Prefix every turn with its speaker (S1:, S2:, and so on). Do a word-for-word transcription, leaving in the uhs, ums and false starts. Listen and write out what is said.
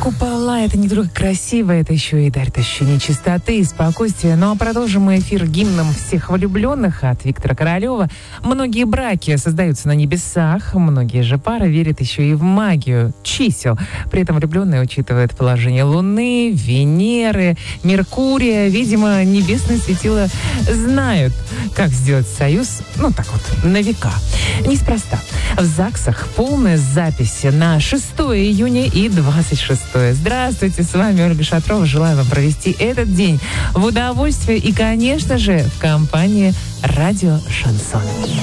S1: Купола — это не только красиво, это еще и дарит ощущение чистоты и спокойствия. Ну а продолжим мы эфир гимном всех влюбленных от Виктора Королева. Многие браки создаются на небесах, многие же пары верят еще и в магию чисел. При этом влюбленные учитывают положение Луны, Венеры, Меркурия. Видимо, небесные светила знают, как сделать союз, ну так вот, на века. Неспроста. В ЗАГСах полная запись на шестое июня и двадцать шестое. Здравствуйте, с вами Ольга Шатрова. Желаю вам провести этот день в удовольствии и, конечно же, в компании радио «Шансон».